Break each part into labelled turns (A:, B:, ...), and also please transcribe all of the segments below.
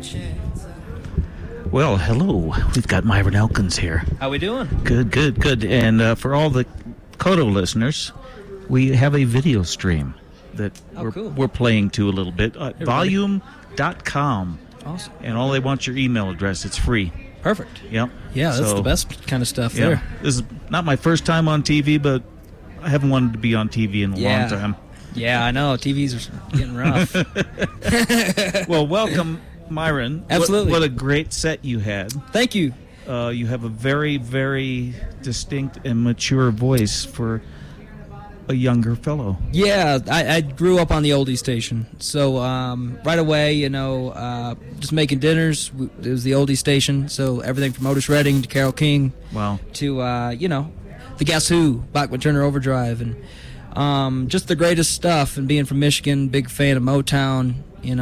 A: Well, hello. We've got Myron Elkins here.
B: How we doing?
A: Good. And for all the Koto listeners, we have a video stream that we're playing to a little bit. Volume.com.
B: Awesome.
A: And all they want your email address. It's free.
B: Perfect.
A: Yep.
B: Yeah, that's the best kind of stuff there.
A: This is not my first time on TV, but I haven't wanted to be on TV in a long time.
B: Yeah, I know. TVs are getting rough.
A: Well, welcome, Myron.
B: Absolutely.
A: What a great set you had.
B: Thank you.
A: You have a very, very distinct and mature voice for a younger fellow.
B: Yeah, I grew up on the oldie station. So right away, just making dinners, it was the oldie station. So everything from Otis Redding to Carole King.
A: Wow.
B: To, the Guess Who, Bachman Turner Overdrive, and just the greatest stuff. And being from Michigan, big fan of Motown,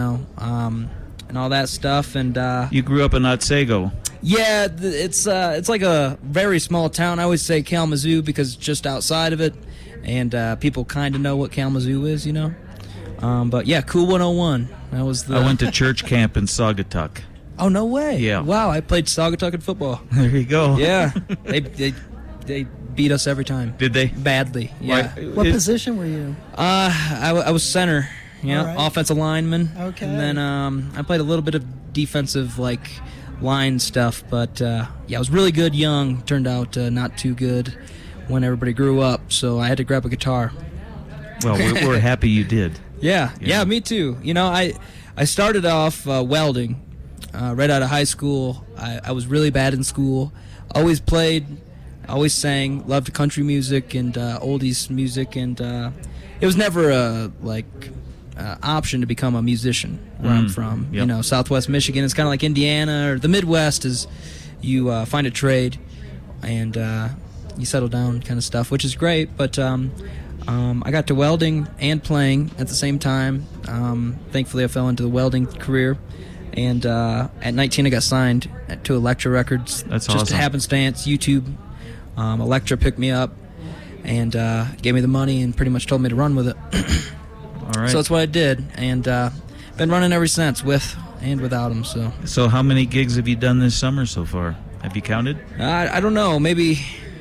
B: and all that stuff. And
A: you grew up in Otsego.
B: Yeah, it's like a very small town. I always say Kalamazoo because it's just outside of it, and people kind of know what Kalamazoo is, But yeah, Cool 101. That was
A: I went to church camp in Saugatuck.
B: Oh, no way!
A: Yeah.
B: Wow, I played Saugatuck in football.
A: There you go.
B: Yeah, they beat us every time.
A: Did they?
B: Badly. Yeah.
C: What position were you?
B: I was center. Yeah,
C: right.
B: Offensive lineman.
C: Okay.
B: And then I played a little bit of defensive, line stuff. But, I was really good young. Turned out not too good when everybody grew up. So I had to grab a guitar.
A: Well, we're happy you did.
B: Yeah, me too. I started off welding right out of high school. I was really bad in school. Always played, always sang, loved country music and oldies music. And it was never a, option to become a musician where I'm from.
A: Yep.
B: Southwest Michigan. It's kind of like Indiana or the Midwest is you find a trade and you settle down kind of stuff, which is great. But I got to welding and playing at the same time. Thankfully, I fell into the welding career. And at 19, I got signed to Elektra Records.
A: That's
B: just
A: awesome.
B: Happenstance, YouTube. Elektra picked me up and gave me the money and pretty much told me to run with it.
A: All right.
B: So that's what I did, and been running ever since, with and without them.
A: So how many gigs have you done this summer so far? Have you counted?
B: I don't know. Maybe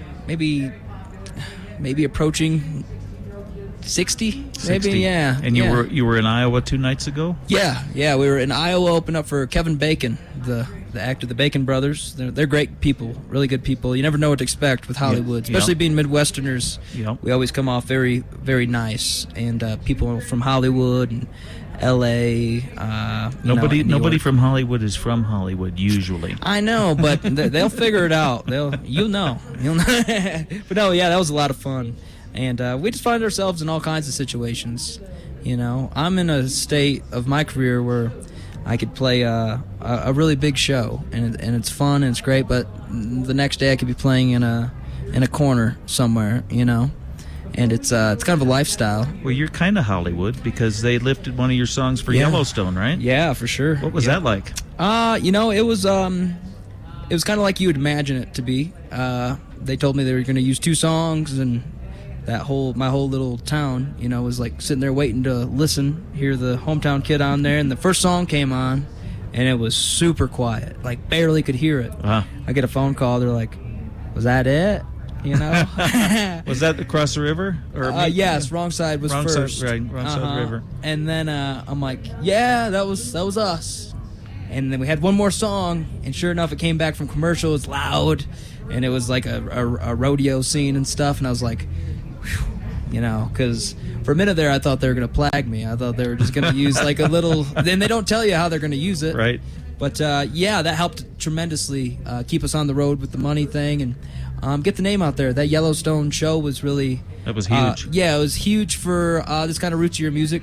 B: approaching 60.
A: 60.
B: Maybe, yeah.
A: And you were in Iowa 2 nights ago?
B: Yeah. We were in Iowa, opened up for Kevin Bacon, the actor, the Bacon Brothers. They're great people, really good people. You never know what to expect with Hollywood, especially being Midwesterners.
A: Yep.
B: We always come off very, very nice, and people from Hollywood and L.A.
A: Nobody from Hollywood is from Hollywood usually.
B: I know, but they'll figure it out. You'll know. But no, yeah, that was a lot of fun, and we just find ourselves in all kinds of situations. I'm in a state of my career where I could play a really big show, and it's fun and it's great. But the next day I could be playing in a corner somewhere, and it's kind of a lifestyle.
A: Well, you're kind of Hollywood because they lifted one of your songs for Yellowstone, right?
B: Yeah, for sure.
A: What was that like?
B: It was kind of like you would imagine it to be. They told me they were going to use 2 songs, and my whole little town, was like sitting there waiting to hear the hometown kid on there, and the first song came on, and it was super quiet, barely could hear it.
A: Uh-huh.
B: I get a phone call, they're like, "Was that it?"
A: Was that across the river?
B: Yes, Wrong Side was first.
A: Wrong side of the river.
B: And then I'm like, yeah, that was us. And then we had one more song, and sure enough, it came back from commercial. It's loud, and it was like a rodeo scene and stuff. And I was like, whew, because for a minute there, I thought they were going to plag me. I thought they were just going to use a little. Then they don't tell you how they're going to use it,
A: right?
B: But that helped tremendously keep us on the road with the money thing and get the name out there. That Yellowstone show was really...
A: That was huge.
B: It was huge for this kind of rootsier music.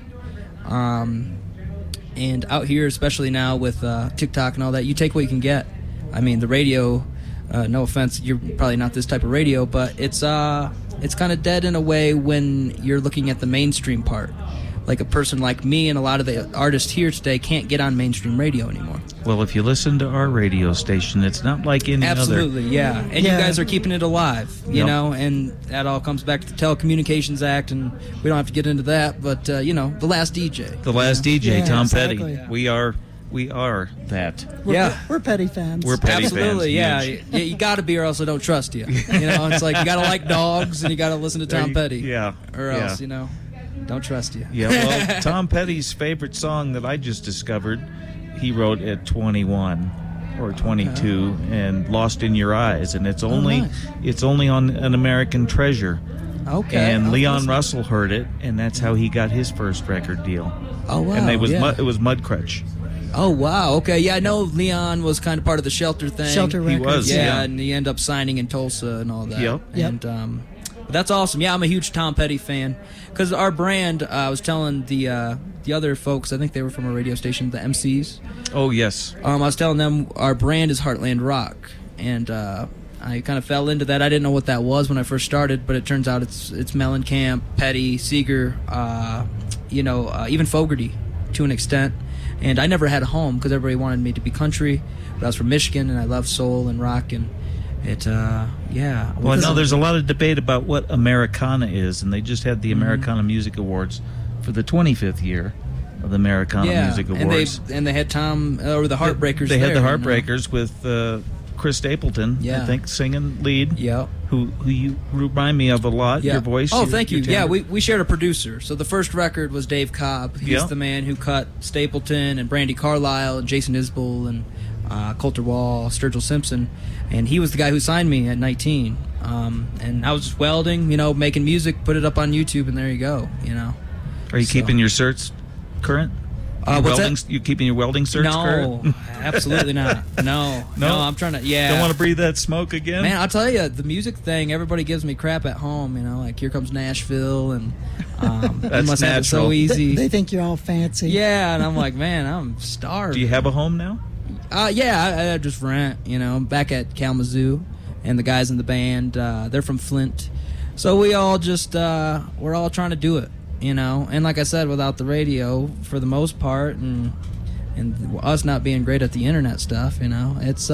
B: And out here, especially now with TikTok and all that, you take what you can get. I mean, the radio, no offense, you're probably not this type of radio, but it's kind of dead in a way when you're looking at the mainstream part. Like a person like me and a lot of the artists here today can't get on mainstream radio anymore.
A: Well, if you listen to our radio station, it's not like any
B: Absolutely,
A: other.
B: yeah. And you guys are keeping it alive, you know, and that all comes back to the Telecommunications Act, and we don't have to get into that, but, the last DJ.
A: The last DJ, Tom
C: exactly.
A: Petty. We are We are that.
C: We're petty fans.
A: We're petty
B: Absolutely,
A: fans.
B: yeah. You got to be, or else I don't trust you. You know, it's like you got to like dogs and you got to listen to Tom Petty.
A: Yeah.
B: Or else, you know, don't trust you.
A: Yeah, well, Tom Petty's favorite song that I just discovered, he wrote at 21 or 22, and Lost in Your Eyes, and it's only on An American Treasure.
B: Okay.
A: And Leon Russell heard it, and that's how he got his first record deal.
B: Oh wow.
A: And it was
B: yeah.
A: it was Mudcrutch.
B: Oh wow. Okay. Yeah, I know Leon was kind of part of the Shelter thing.
C: Shelter
A: He
C: Records.
A: was.
B: Yeah,
A: Yeah.
B: and he ended up signing in Tulsa and all that.
A: Yep.
B: And but that's awesome. Yeah, I'm a huge Tom Petty fan because our brand. I was telling the other folks. I think they were from a radio station, the MCs.
A: Oh yes.
B: I was telling them our brand is Heartland Rock, and I kind of fell into that. I didn't know what that was when I first started, but it turns out it's Mellencamp, Petty, Seeger, even Fogerty to an extent. And I never had a home because everybody wanted me to be country, but I was from Michigan and I love soul and rock, and it yeah.
A: Well, no, there's a lot of debate about what Americana is, and they just had the Americana Music Awards for the 25th year of the Americana Music Awards.
B: And they had Tom or the Heartbreakers.
A: They had the
B: there,
A: Heartbreakers with Chris Stapleton,
B: Yeah.
A: I think, singing lead.
B: Yeah.
A: Who you remind me of a lot.
B: Yeah.
A: Your voice.
B: Oh, thank you.
A: your
B: Yeah,
A: timbre.
B: we shared a producer. So the first record was Dave Cobb. He's
A: Yeah.
B: the man who cut Stapleton and Brandy Carlisle and Jason Isbell and Coulter Wall, Sturgill Simpson, and he was the guy who signed me at 19. And I was just welding, making music, put it up on YouTube, and there you go.
A: Are you keeping your certs current?
B: What's that?
A: You keeping your welding certs current?
B: No, absolutely not. No, I'm trying to. Yeah,
A: Don't want to breathe that smoke again.
B: Man, I'll tell you, the music thing, everybody gives me crap at home, like Here Comes Nashville, and you must have it so
A: natural.
B: easy.
C: They think you're all fancy.
B: Yeah, and I'm like, man, I'm starved.
A: Do you have a home now?
B: Yeah, I just rent, back at Kalamazoo, and the guys in the band, they're from Flint. So we all just, we're all trying to do it, and like I said, without the radio, for the most part, and us not being great at the internet stuff, it's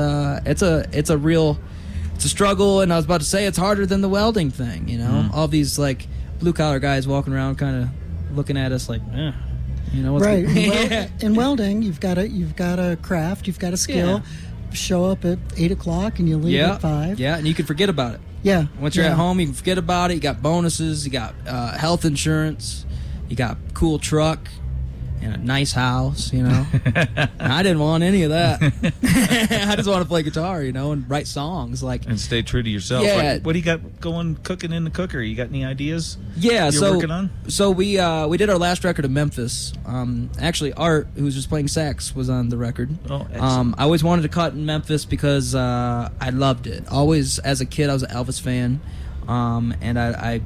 B: a real, it's a struggle, and I was about to say it's harder than the welding thing, all these, like, blue-collar guys walking around kind of looking at us like, what's
C: Right.
B: good?
C: In welding, you've got a craft, you've got a skill. Show up at 8:00 and you leave at 5.
B: Yeah, and you can forget about it.
C: Yeah.
B: Once you're at home, you can forget about it. You got bonuses, you got health insurance, you got a cool truck, and a nice house, I didn't want any of that. I just want to play guitar, and write songs.
A: And stay true to yourself.
B: Yeah.
A: Like, what do you got cooking in the cooker? You got any ideas?
B: Yeah,
A: you're working on?
B: So we did our last record in Memphis. Actually, Art, who was just playing sax, was on the record.
A: Oh, excellent.
B: I always wanted to cut in Memphis because I loved it. Always, as a kid, I was an Elvis fan. And I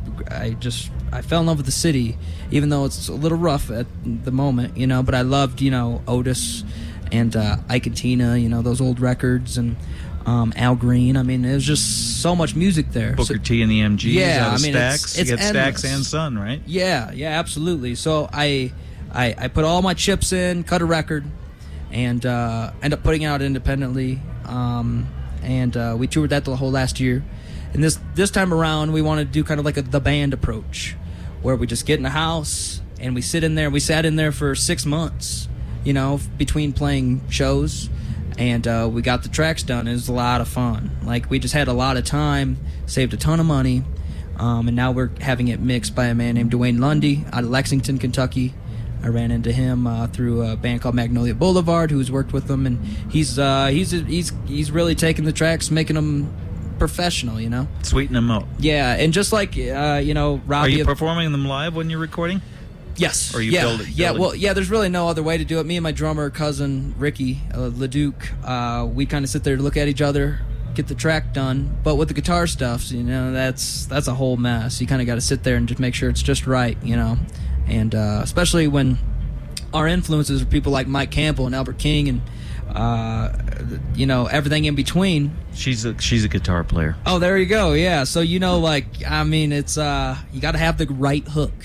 B: fell in love with the city, even though it's a little rough at the moment, but I loved, Otis and Ike and Tina, those old records, and Al Green. I mean, it was just so much music there.
A: Booker T and the MGs
B: Yeah,
A: out of
B: I mean,
A: Stax.
B: it's
A: You got
B: endless.
A: Stax and Son, right?
B: Yeah, absolutely. So I put all my chips in, cut a record, and end up putting it out independently. And we toured that the whole last year. And this time around, we wanted to do kind of like the band approach, where we just get in a house and we sit in there. We sat in there for 6 months, between playing shows, and we got the tracks done. It was a lot of fun. Like, we just had a lot of time, saved a ton of money, and now we're having it mixed by a man named Dwayne Lundy out of Lexington, Kentucky. I ran into him through a band called Magnolia Boulevard, who's worked with them, and he's really taking the tracks, making them professional,
A: Sweeten them up.
B: Yeah, and just like Robbie.
A: Are you performing them live when you're recording?
B: Yes.
A: Or you
B: yeah.
A: build it?
B: Yeah. Well, yeah. There's really no other way to do it. Me and my drummer cousin Ricky Leduc, we kind of sit there to look at each other, get the track done. But with the guitar stuff, that's a whole mess. You kind of got to sit there and just make sure it's just right, And especially when our influences are people like Mike Campbell and Albert King and everything in between.
A: She's a guitar player.
B: Oh, there you go. Yeah. So it's you got to have the right hook,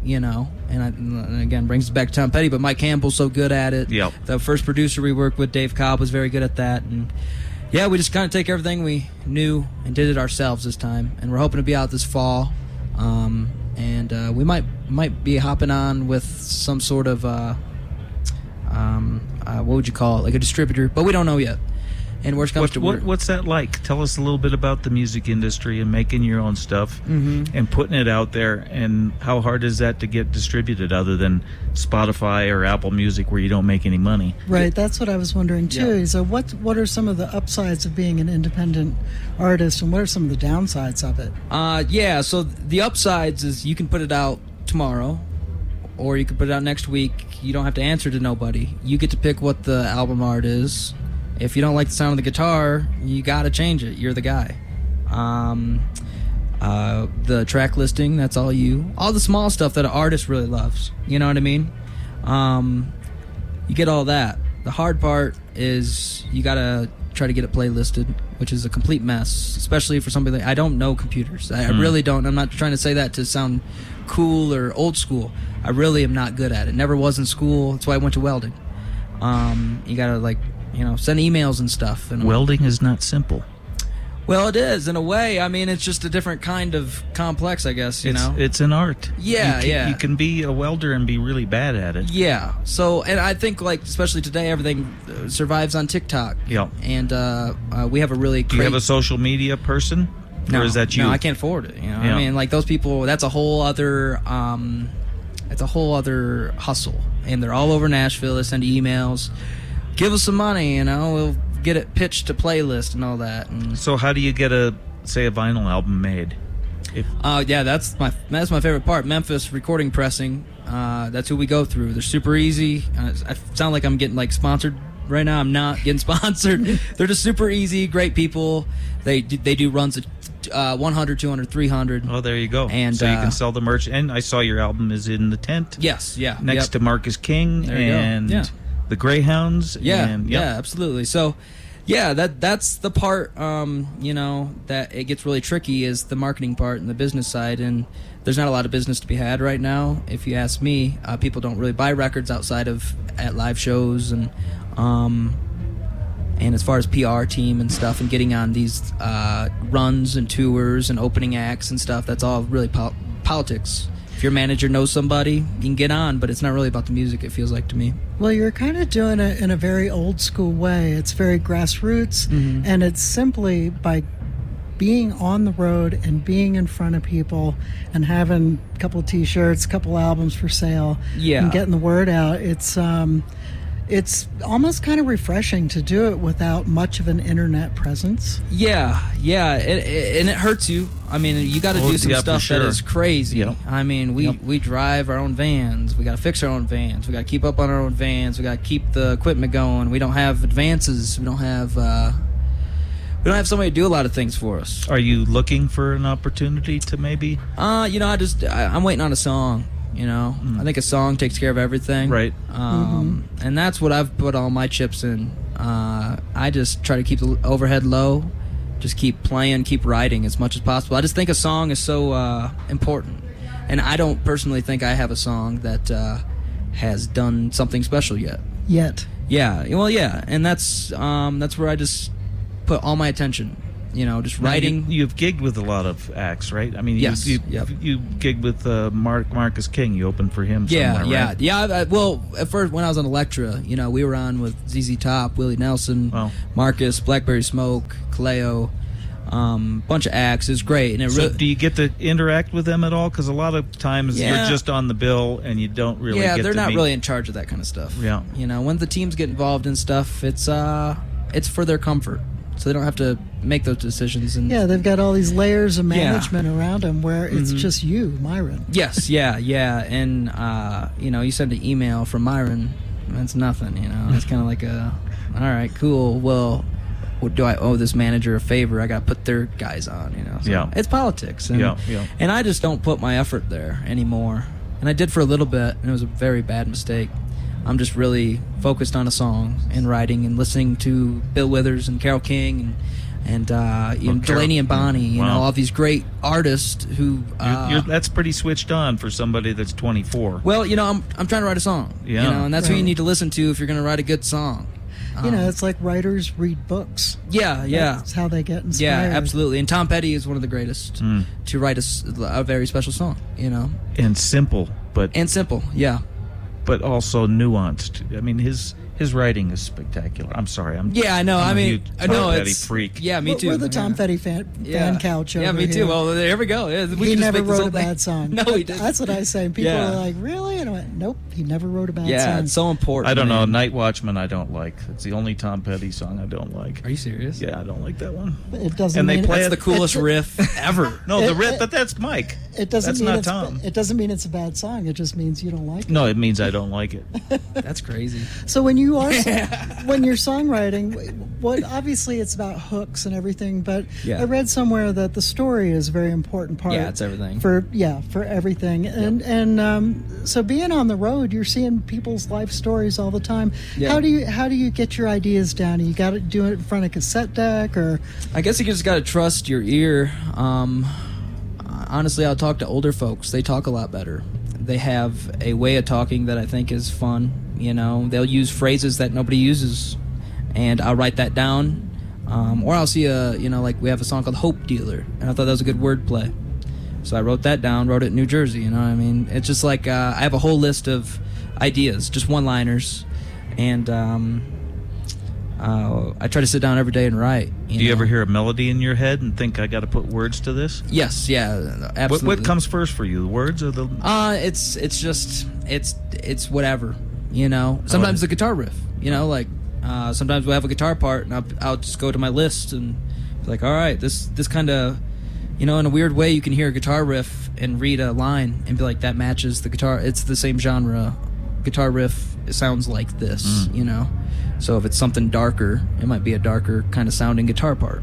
B: And again, brings us back to Tom Petty, but Mike Campbell's so good at it.
A: Yep.
B: The first producer we worked with, Dave Cobb, was very good at that, and yeah, we just kind of take everything we knew and did it ourselves this time, and we're hoping to be out this fall. And we might be hopping on with some sort of what would you call it, like a distributor, but we don't know yet. And worst comes to worst.
A: What's that like? Tell us a little bit about the music industry and making your own stuff and putting it out there. And how hard is that to get distributed other than Spotify or Apple Music where you don't make any money?
C: Right, that's what I was wondering too. So what are some of the upsides of being an independent artist, and what are some of the downsides of it?
B: So the upsides is you can put it out tomorrow, or you can put it out next week. You don't have to answer to nobody. You get to pick what the album art is. If you don't like the sound of the guitar, you gotta change it. You're the guy. The track listing, that's all you. All the small stuff that an artist really loves. You know what I mean? You get all that. The hard part is you gotta try to get it playlisted, which is a complete mess, especially for somebody I don't know computers. I really don't. I'm not trying to say that to sound cool or old school. I really am not good at it. Never was in school. That's why I went to welding. You gotta send emails and stuff. And
A: welding is not simple.
B: Well, it is, in a way. I mean, it's just a different kind of complex, I guess,
A: It's an art.
B: Yeah,
A: You can be a welder and be really bad at it.
B: Yeah. So, and I think, especially today, everything survives on TikTok.
A: Yeah.
B: And we have a really
A: Do you have a social media person?
B: No.
A: Or is that you?
B: No, I can't afford it.
A: Yeah.
B: I mean, those people, that's a whole other... it's a whole other hustle. And they're all over Nashville. They send emails. Give us some money, we'll get it pitched to playlist and all that. And
A: so how do you get a vinyl album made?
B: That's my favorite part. Memphis recording pressing. That's who we go through. They're super easy. I sound like I'm getting sponsored right now. I'm not getting sponsored. They're just super easy, great people. They do runs at 100, 200, 300.
A: Oh, there you go.
B: And
A: so you can sell the merch. And I saw your album is in the tent.
B: Yes, yeah.
A: Next to Marcus King
B: there you
A: and
B: go. Yeah.
A: the Greyhounds.
B: Yeah, absolutely. So, that's the part, that it gets really tricky is the marketing part and the business side. And there's not a lot of business to be had right now. If you ask me, people don't really buy records outside of at live shows. And as far as PR team and stuff and getting on these runs and tours and opening acts and stuff, that's all really politics. If your manager knows somebody, you can get on, but it's not really about the music, it feels like to me.
C: Well, you're kind of doing it in a very old school way. It's very grassroots, and it's simply by being on the road and being in front of people and having a couple of T-shirts, a couple albums for sale, and getting the word out. It's almost kind of refreshing to do it without much of an internet presence.
B: Yeah, and it hurts you. I mean, you got to do some stuff that is crazy.
A: Yep.
B: I mean, we drive our own vans. We got to fix our own vans. We got to keep up on our own vans. We got to keep the equipment going. We don't have advances. We don't have somebody to do a lot of things for us.
A: Are you looking for an opportunity to maybe?
B: I'm waiting on a song. I think a song takes care of everything.
A: Right.
B: And that's what I've put all my chips in. I just try to keep the overhead low, just keep playing, keep writing as much as possible. I just think a song is so important. And I don't personally think I have a song that has done something special yet. Yeah. Well, yeah. And that's where I just put all my attention. Just writing.
A: You've gigged with a lot of acts, right? I mean,
B: yes.
A: You gigged with Marcus King. You opened for him somewhere, right?
B: Yeah. Well, at first, when I was on Elektra, we were on with ZZ Top, Willie Nelson, Marcus, Blackberry Smoke, Kaleo, bunch of acts. It was great. And
A: do you get to interact with them at all? Because a lot of times you're just on the bill and you don't really get to
B: they're not really in charge of that kind of stuff.
A: Yeah.
B: When the teams get involved in stuff, it's for their comfort. So they don't have to make those decisions. And
C: they've got all these layers of management around them where it's just you, Myron.
B: Yes, yeah. And, you send an email from Myron, that's nothing, It's kind of like all right, cool. Well, do I owe this manager a favor? I got to put their guys on, So it's politics. And, and I just don't put my effort there anymore. And I did for a little bit, and it was a very bad mistake. I'm just really focused on a song and writing and listening to Bill Withers and Carole King and Delaney and Bonnie, all these great artists who.
A: That's pretty switched on for somebody that's 24.
B: Well, I'm trying to write a song.
A: Yeah.
B: And that's who you need to listen to if you're going to write a good song.
C: It's like writers read books.
B: Yeah.
C: That's how they get inspired.
B: Yeah, absolutely. And Tom Petty is one of the greatest to write a very special song.
A: And simple, but
B: simple, yeah.
A: but also nuanced. I mean, his writing is spectacular. I'm sorry.
B: I know.
A: I'm
B: I mean,
A: a Tom Petty freak.
B: Yeah, me too.
C: We're the Tom Petty fan couch over
B: Yeah, me too.
C: here.
B: Well, there we go. Yeah,
C: He never wrote a bad song.
B: No, he didn't.
C: That's what I say. People are like, really? And I went, nope, he never wrote a bad song.
B: Yeah, it's so important.
A: I don't know.
B: man.
A: Night Watchman I don't like. It's the only Tom Petty song I don't like.
B: Are you serious?
A: Yeah, I don't like that one.
C: It doesn't
A: And they
C: mean
A: play
B: That's the coolest riff ever.
A: No, the riff, but that's Mike.
C: it doesn't
A: That's
C: mean
A: not
C: it's,
A: Tom.
C: It doesn't mean it's a bad song. It just means you don't like it.
A: No, it means I don't like it.
B: That's crazy.
C: So when you are when you're songwriting, what obviously it's about hooks and everything, but
B: Yeah.
C: I read somewhere that the story is a very important part.
B: Yeah, it's everything.
C: For everything, and so being on the road, you're seeing people's life stories all the time.
B: Yeah.
C: How do you get your ideas down? You got to do it in front of a cassette deck, or
B: I guess you just got to trust your ear. Honestly, I'll talk to older folks. They talk a lot better. They have a way of talking that I think is fun. You know, they'll use phrases that nobody uses, and I'll write that down. Or I'll see like we have a song called Hope Dealer, and I thought that was a good wordplay. So I wrote that down, wrote it in New Jersey, you know what I mean? It's just like I have a whole list of ideas, just one-liners, and I try to sit down every day and write.
A: Do you ever hear a melody in your head and think I got to put words to this?
B: Yes, yeah, absolutely.
A: What comes first for you, the words or the?
B: It's whatever, you know. Sometimes the guitar riff, you know, like sometimes we'll have a guitar part, and I'll just go to my list and be like, all right, this kind of, you know, in a weird way, you can hear a guitar riff and read a line and be like, that matches the guitar. It's the same genre. Guitar riff, it sounds like this, you know. So if it's something darker, it might be a darker kind of sounding guitar part.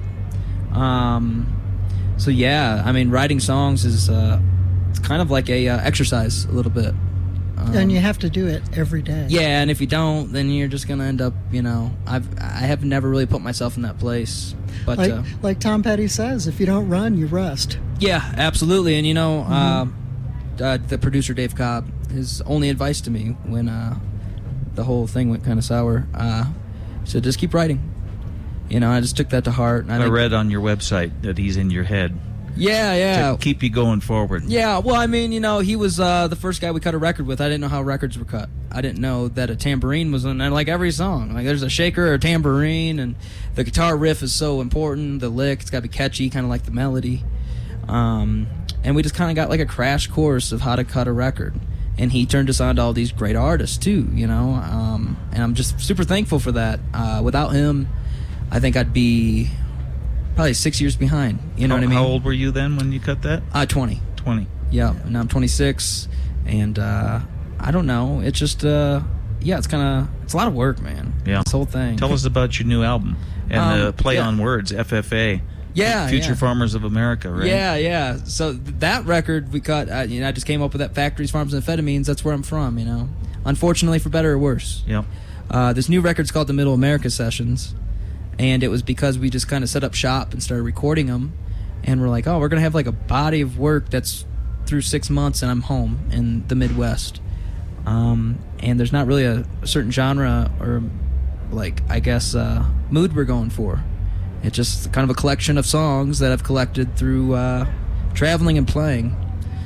B: So yeah, I mean, writing songs is it's kind of like a exercise a little bit.
C: and you have to do it every day.
B: Yeah, and if you don't, then you're just gonna end up, you know. I have never really put myself in that place, but
C: like Tom Petty says, if you don't run, you rust.
B: yeah, absolutely. And you know, the producer Dave Cobb, his only advice to me when the whole thing went kind of sour, he said, just keep writing. You know, I just took that to heart. And
A: I read on your website that he's in your head.
B: Yeah.
A: To keep you going forward.
B: Yeah, well, I mean, you know, he was the first guy we cut a record with. I didn't know how records were cut. I didn't know that a tambourine was in like every song. Like, there's a shaker or a tambourine, and the guitar riff is so important. The lick, it's got to be catchy, kind of like the melody. And we just kind of got like a crash course of how to cut a record. And he turned us on to all these great artists, too, you know. And I'm just super thankful for that. Without him, I think I'd be probably 6 years behind. You know what I mean?
A: How old were you then when you cut that?
B: 20.
A: 20.
B: Yeah, now I'm 26, and I don't know. It's just, it's a lot of work, man.
A: Yeah.
B: This whole thing.
A: Tell us about your new album and the play on words, FFA.
B: Yeah,
A: Future Farmers of America, right?
B: Yeah. So that record we cut, I just came up with that Factories, Farms, and Amphetamines. That's where I'm from, you know. Unfortunately, for better or worse.
A: Yep.
B: This new record's called the Middle America Sessions, and it was because we just kind of set up shop and started recording them, and we're like, oh, we're going to have like a body of work that's through 6 months, and I'm home in the Midwest. And there's not really a certain genre or, like, I guess, mood we're going for. It's just kind of a collection of songs that I've collected through traveling and playing.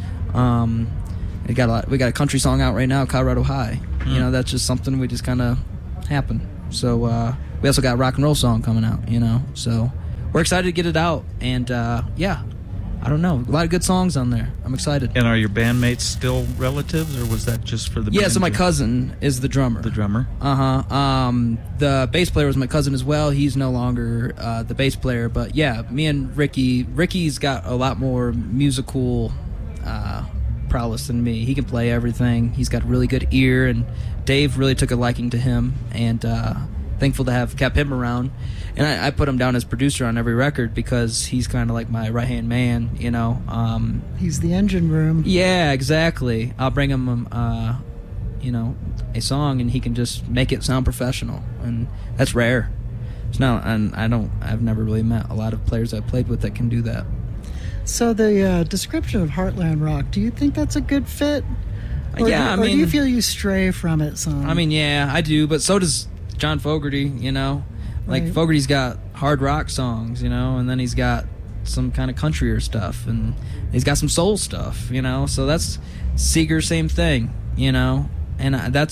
B: We got a country song out right now, Colorado High. You know, that's just something we just kind of happen. So we also got a rock and roll song coming out, you know. So we're excited to get it out. And I don't know, a lot of good songs on there. I'm excited.
A: And are your bandmates still relatives, or was that just for the band?
B: Yeah, so my cousin is the drummer.
A: The drummer?
B: The bass player was my cousin as well. He's no longer the bass player, but yeah, me and Ricky's got a lot more musical prowess than me. He can play everything. He's got a really good ear, and Dave really took a liking to him, and thankful to have kept him around. And I put him down as producer on every record because he's kind of like my right-hand man, you know.
C: He's the engine room.
B: Yeah, exactly. I'll bring him, a song, and he can just make it sound professional, and that's rare. I've never really met a lot of players I've played with that can do that.
C: So the description of Heartland Rock, do you think that's a good fit? Or,
B: yeah,
C: or do you feel you stray from it some?
B: I mean, yeah, I do, but so does John Fogerty, you know. Like,
C: Right.
B: Fogerty's got hard rock songs, you know, and then he's got some kind of countryer stuff, and he's got some soul stuff, you know. So that's Seeger, same thing, you know. And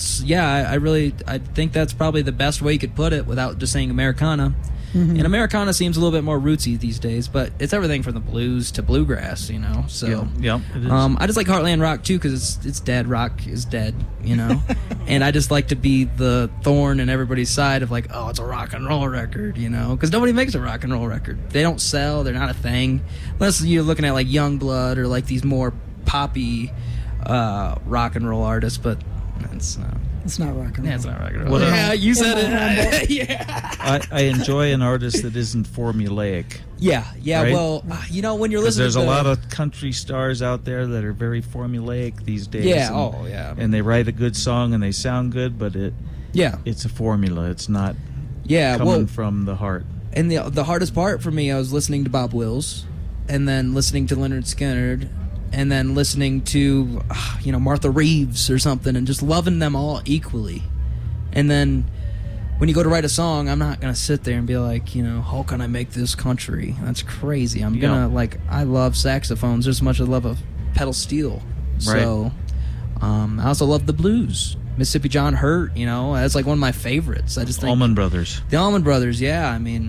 B: I think that's probably the best way you could put it without just saying Americana. And Americana seems a little bit more rootsy these days, but it's everything from the blues to bluegrass, you know. So
A: yeah, it is.
B: I just like Heartland rock too because it's dead. Rock is dead, you know. And I just like to be the thorn in everybody's side of like, oh, it's a rock and roll record, you know, because nobody makes a rock and roll record. They don't sell. They're not a thing unless you're looking at like Youngblood or like these more poppy rock and roll artists, but it's
C: not rock and roll.
B: Yeah, it's not rock and roll. Yeah, you said it. Yeah.
A: I enjoy an artist that isn't formulaic.
B: Yeah.
A: Right?
B: Well, you know, when you're listening,
A: there's a lot of country stars out there that are very formulaic these days.
B: Yeah.
A: And they write a good song and they sound good, but it's a formula. It's not. Coming from the heart.
B: And the hardest part for me, I was listening to Bob Wills, and then listening to Leonard Skinner. And then listening to, Martha Reeves or something and just loving them all equally. And then when you go to write a song, I'm not going to sit there and be like, how can I make this country? That's crazy. I'm going to, I love saxophones just as much as I love a pedal steel.
A: Right.
B: So I also love the blues. Mississippi John Hurt, that's like one of my favorites. I just think
A: Allman Brothers.
B: The Allman Brothers, yeah. I mean...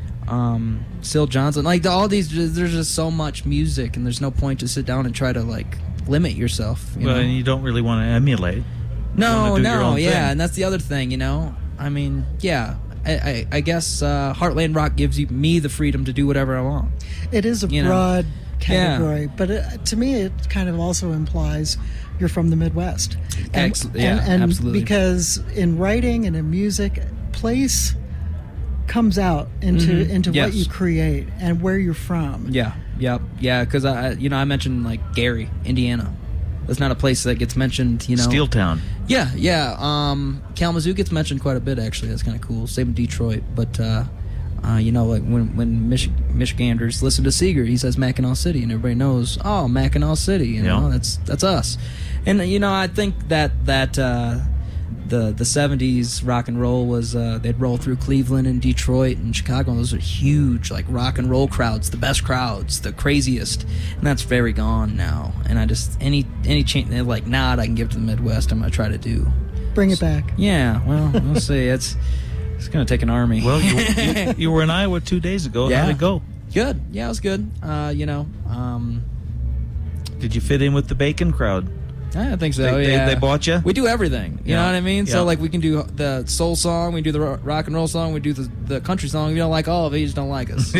B: Syl Johnson, all these, there's just so much music and there's no point to sit down and try to limit yourself, you know?
A: And you don't really want to emulate.
B: No,
A: thing.
B: And that's the other thing, I mean, I guess Heartland Rock gives me the freedom to do whatever I want.
C: It is a broad category, but to me it kind of also implies you're from the Midwest. And
B: absolutely.
C: Because in writing and in music, place comes out into what you create and where you're from.
B: Because I mentioned Gary, Indiana. That's not a place that gets mentioned.
A: Steeltown.
B: Kalamazoo gets mentioned quite a bit actually. That's kind of cool. Same in Detroit, but when Michiganders listen to Seeger, he says Mackinac City, and everybody knows, oh, Mackinac City. That's us. And I think that the 70s rock and roll was they'd roll through Cleveland and Detroit and Chicago. Those are huge rock and roll crowds, the best crowds, the craziest, and that's very gone now. And I just any chance nod I can give to the Midwest, I'm gonna try to do.
C: Bring it back.
B: Yeah, well, we'll see. It's gonna take an army.
A: Well, you were in Iowa 2 days ago.
B: Yeah.
A: How'd it go?
B: Good. Yeah, it was good.
A: Did you fit in with the bacon crowd?
B: I think so.
A: They bought you.
B: We do everything. You know what I mean?
A: Yeah.
B: So we can do the soul song, we do the rock and roll song, we do the country song. If you don't like all of it, you just don't like us.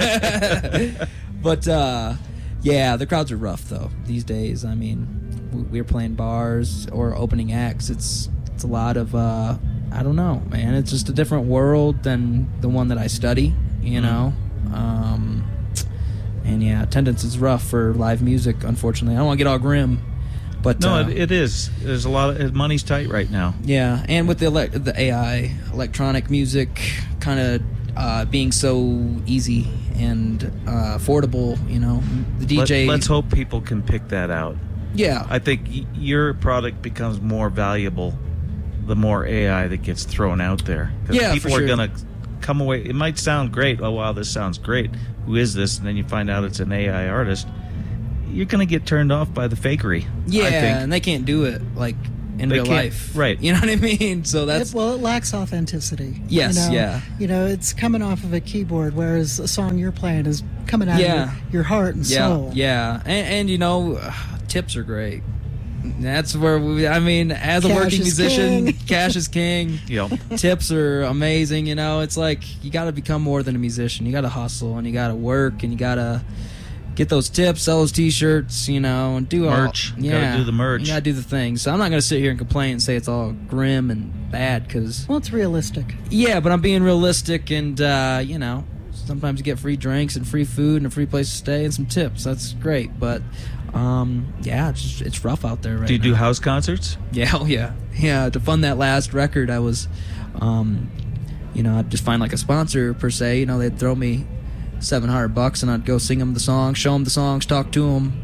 B: But the crowds are rough though these days. I mean, we're playing bars or opening acts. It's a lot of I don't know, man. It's just a different world than the one that I study. And attendance is rough for live music. Unfortunately, I don't want to get all grim. But
A: no, it is. There's a lot of money's tight right now.
B: Yeah, and with the AI, electronic music, kind of being so easy and affordable, the DJ.
A: Let's hope people can pick that out.
B: Yeah,
A: I think your product becomes more valuable the more AI that gets thrown out there.
B: Yeah,
A: people are gonna come away. It might sound great. Oh wow, this sounds great. Who is this? And then you find out it's an AI artist. You're going to get turned off by the fakery.
B: Yeah,
A: I think.
B: And they can't do it in real life.
A: Right.
B: You know what I mean? So that's...
C: it lacks authenticity.
B: Yes,
C: it's coming off of a keyboard, whereas a song you're playing is coming out of your heart and soul.
B: Yeah, and tips are great. That's where as a working musician, cash is king.
A: Yep.
B: Tips are amazing, It's you got to become more than a musician. You got to hustle, and you got to work, and you got to... get those tips, sell those T-shirts, and do
A: merch.
B: You
A: gotta do the merch.
B: You gotta do the things. So I'm not gonna sit here and complain and say it's all grim and bad because.
C: Well, it's realistic.
B: Yeah, but I'm being realistic, and sometimes you get free drinks and free food and a free place to stay and some tips. That's great, but it's rough out there right now.
A: Do you do house concerts?
B: Yeah, yeah. To fund that last record, I was, I'd just find a sponsor per se. They'd throw me $700 and I'd go sing them the songs, show them the songs, talk to them,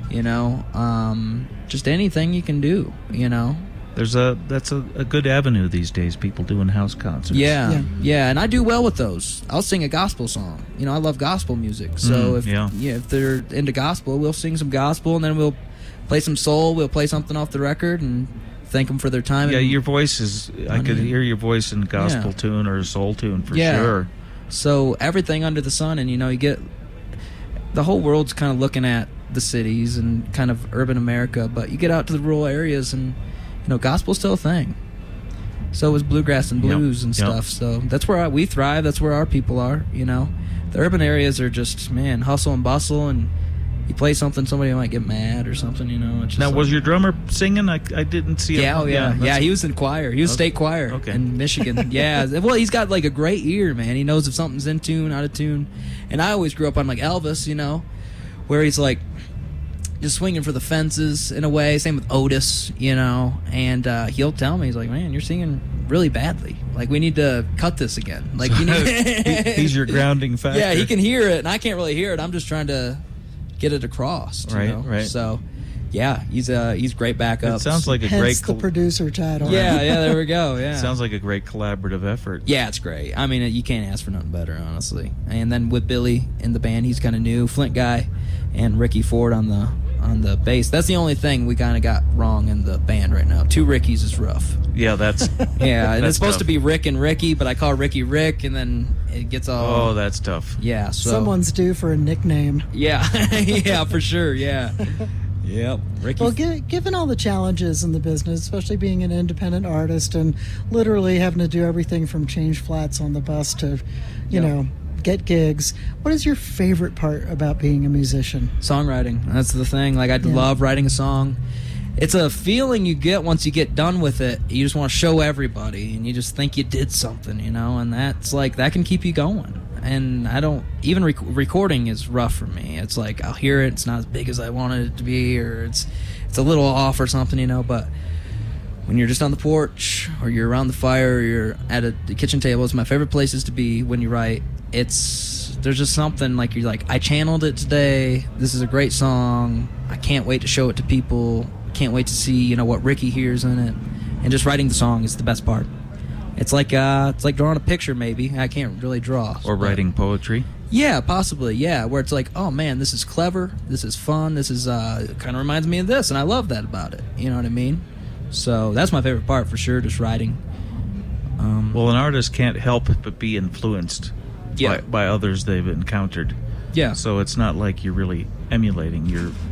B: just anything you can do,
A: That's a good avenue these days, people doing house concerts.
B: Yeah, and I do well with those. I'll sing a gospel song. I love gospel music. So if they're into gospel, we'll sing some gospel and then we'll play some soul, we'll play something off the record and thank them for their time.
A: Yeah,
B: and
A: your voice is. I could hear your voice in gospel tune or a soul tune for sure.
B: So everything under the sun, and you get the whole world's kind of looking at the cities and kind of urban America, but you get out to the rural areas, and gospel's still a thing. So is bluegrass and blues and stuff. So that's where we thrive. That's where our people are. The urban areas are just hustle and bustle, and you play something, somebody might get mad or something. It's just
A: now, was your drummer singing? I didn't see him.
B: Yeah. He was in choir. He was state choir in Michigan. Yeah. Well, he's got like a great ear, man. He knows if something's in tune, out of tune. And I always grew up on like Elvis, where he's like just swinging for the fences in a way. Same with Otis, and he'll tell me, he's like, man, you're singing really badly. Like, we need to cut this again. Like,
A: he's your grounding factor.
B: Yeah, he can hear it, and I can't really hear it. I'm just trying to get it across.
A: Right.
B: So, yeah, he's great backup.
A: It sounds like
C: Hence the producer title.
B: Yeah, there we go. Yeah,
A: sounds like a great collaborative effort.
B: Yeah, it's great. I mean, you can't ask for nothing better, honestly. And then with Billy in the band, he's kind of new, Flint guy, and Ricky Ford on the bass. That's the only thing we kind of got wrong in the band right now. 2 Rickies is rough.
A: Yeah, that's
B: yeah, and
A: that's
B: it's supposed
A: tough.
B: to be Rick and Ricky, but I call Ricky Rick, and then it gets all.
A: Oh, that's tough.
B: Yeah, so
C: someone's due for a nickname.
B: Yeah, yeah, for sure. Yeah. Yep. Ricky.
C: Well, given all the challenges in the business, especially being an independent artist and literally having to do everything from change flats on the bus to, get gigs, what is your favorite part about being a musician?
B: Songwriting. That's the thing. Like, I love writing a song. It's a feeling you get once you get done with it. You just want to show everybody, and you just think you did something, and that's like, that can keep you going. And I don't even recording is rough for me. It's like I'll hear it, it's not as big as I wanted it to be, or it's a little off or something, but when you're just on the porch or you're around the fire or you're at the kitchen table, it's my favorite places to be when you write. There's just something like, you're like, I channeled it today, this is a great song, I can't wait to show it to people, can't wait to see what Ricky hears in it. And just writing the song is the best part. It's like drawing a picture, maybe. I can't really draw.
A: Or writing poetry.
B: Yeah, possibly. Yeah, where it's like, oh man, this is clever. This is fun. This is kind of reminds me of this, and I love that about it. You know what I mean? So that's my favorite part for sure, just writing.
A: Well, an artist can't help but be influenced by others they've encountered.
B: Yeah.
A: So it's not like you're really emulating.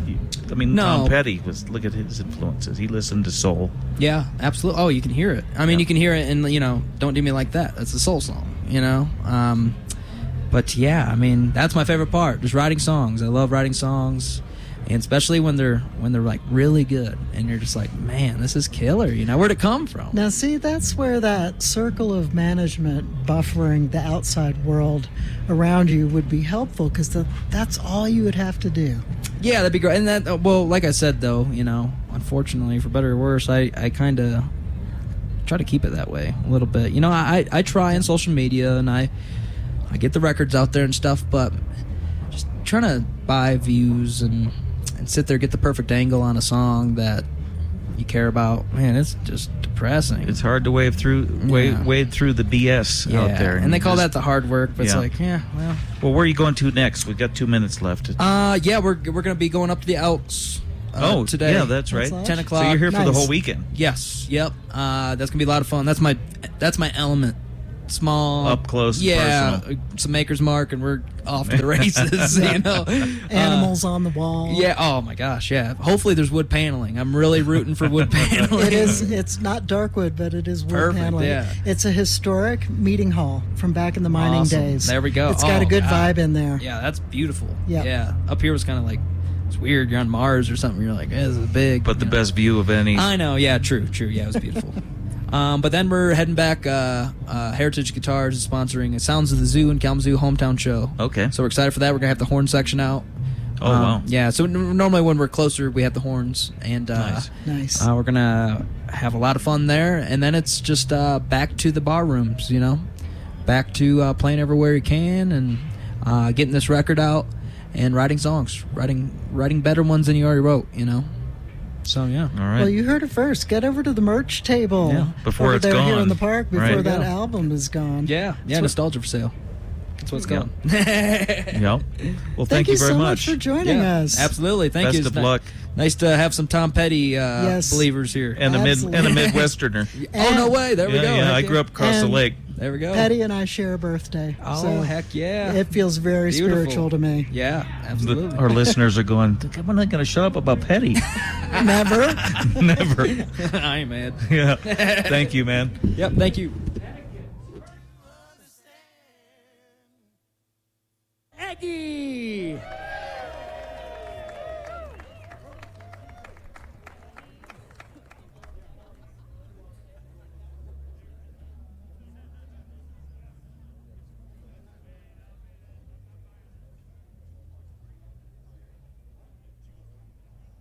A: Tom Petty look at his influences. He listened to soul.
B: Yeah, absolutely. Oh, you can hear it. I mean, you can hear it in, Don't Do Me Like That. That's a soul song, But yeah, I mean, that's my favorite part, just writing songs. I love writing songs. And especially when they're like really good, and you're just like, man, this is killer. Where'd it come from?
C: Now, see, that's where that circle of management buffering the outside world around you would be helpful, because that's all you would have to do.
B: Yeah, that'd be great. And that, well, like I said, though, unfortunately, for better or worse, I kind of try to keep it that way a little bit. I try on social media, and I get the records out there and stuff, but just trying to buy views and sit there, get the perfect angle on a song that you care about, man, it's just depressing.
A: It's hard to wade through the BS out there.
B: And they call that the hard work, but it's like, well,
A: where are you going to next? We've got 2 minutes left.
B: We're going to be going up to the Elks today.
A: Yeah, that's right.
B: 10 o'clock.
A: So you're here for the whole weekend.
B: Yes, yep. That's going to be a lot of fun. That's my element. Small,
A: up close, personal.
B: Some Maker's Mark, and we're off to the races.
C: Animals on the wall.
B: Yeah. Oh my gosh. Yeah. Hopefully there's wood paneling. I'm really rooting for wood paneling.
C: It is. It's not dark wood, but it is wood paneling.
B: Yeah.
C: It's a historic meeting hall from back in the mining days.
B: There we go.
C: It's got a good vibe in there.
B: Yeah, that's beautiful.
C: Yep.
B: Yeah. Up here was kind of like, it's weird. You're on Mars or something. You're like, this is big.
A: But the best view of any.
B: I know. Yeah. True. Yeah. It was beautiful. But then we're heading back. Heritage Guitars is sponsoring Sounds of the Zoo in Kalamazoo hometown show.
A: Okay.
B: So we're excited for that. We're going to have the horn section out.
A: Oh, wow.
B: Yeah, so normally when we're closer, we have the horns. And
C: nice.
B: We're going to have a lot of fun there. And then it's just back to the bar rooms, Back to playing everywhere you can and getting this record out and writing songs. Writing better ones than you already wrote, So, yeah.
A: All right.
C: Well, you heard it first. Get over to the merch table.
A: Yeah. Before
C: over
A: it's
C: there
A: gone.
C: Here in the park before
A: Right.
C: that album is gone.
B: Yeah. Nostalgia for sale. That's what's
A: Yeah.
B: going.
A: Yeah. Well, thank you very
C: so
A: much.
C: for joining us.
B: Absolutely. Thank
A: Best
B: you.
A: of luck.
B: Nice to have some Tom Petty
C: Yes.
B: believers here.
A: And a
C: Absolutely.
A: Midwesterner.
B: Oh, no way. There we go.
A: Yeah,
B: Heck
A: I grew up across the
C: And-
A: lake.
B: There we go.
C: Patty and I share a birthday.
B: Oh,
C: so
B: heck yeah.
C: It feels very
B: Beautiful.
C: spiritual to me.
B: Yeah, absolutely.
A: Our listeners are going, I'm not going to shut up about Petty.
C: Never.
A: Never.
B: I ain't mad.
A: Yeah. Thank you, man.
B: Yep, thank you. Aggie!